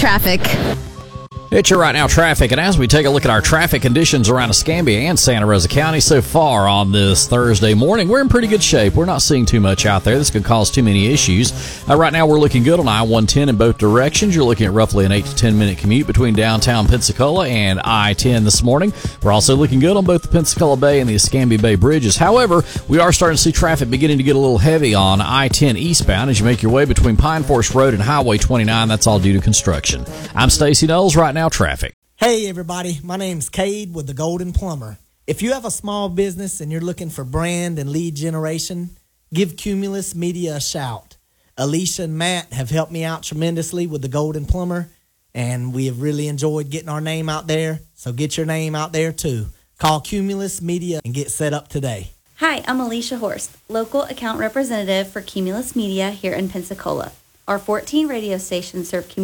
traffic. It's your Right Now traffic, and as we take a look at our traffic conditions around Escambia and Santa Rosa County so far on this Thursday morning, we're in pretty good shape. We're not seeing too much out there. This could cause too many issues. Right now, we're looking good on I-110 in both directions. You're looking at roughly an 8 to 10 minute commute between downtown Pensacola and I-10 this morning. We're also looking good on both the Pensacola Bay and the Escambia Bay bridges. However, we are starting to see traffic beginning to get a little heavy on I-10 eastbound as you make your way between Pine Forest Road and Highway 29. That's all due to construction. I'm Stacey Knowles, Right Now traffic. Hey everybody, my name's Cade with the Golden Plumber. If you have a small business and you're looking for brand and lead generation, give Cumulus Media a shout. Alicia and Matt have helped me out tremendously with the Golden Plumber, and we have really enjoyed getting our name out there, so get your name out there too. Call Cumulus Media and get set up today. Hi, I'm Alicia Horst, local account representative for Cumulus Media here in Pensacola. Our 14 radio stations serve communities